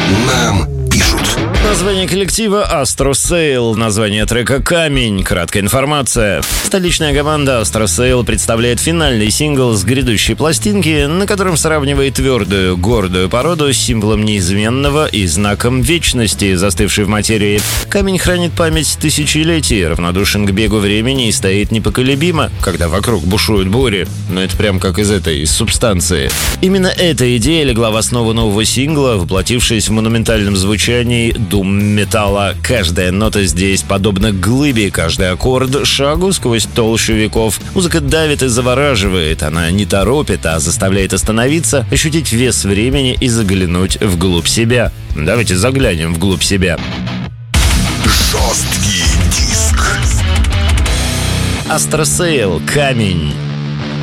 Нам пишут. Название коллектива Astro Sail, название трека «Камень». Краткая информация. Столичная команда Astro Sail представляет финальный сингл с грядущей пластинки, на котором сравнивает твердую, гордую породу с символом неизменного и знаком вечности, застывшей в материи. Камень хранит память тысячелетий, равнодушен к бегу времени и стоит непоколебимо, когда вокруг бушуют бури. Но это прям как из субстанции. Именно эта идея легла в основу нового сингла, воплотившись в монументальном звучании дум-металла. Каждая нота здесь подобна глыбе, каждый аккорд — шагу сквозь толщу веков. Музыка давит и завораживает, она не торопит, а заставляет остановиться, ощутить вес времени и заглянуть вглубь себя. Давайте заглянем вглубь себя. Жесткий диск. Astro Sail, «Камень».